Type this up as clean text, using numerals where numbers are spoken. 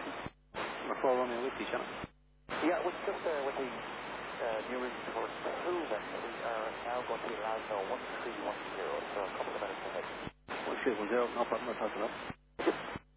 4 Romeo Whiskey Channel. Yeah, with just with the new route towards Hoover, we are now going to be allowed 1310, so a couple of minutes ahead. 1310, no problem, I'll pass it up.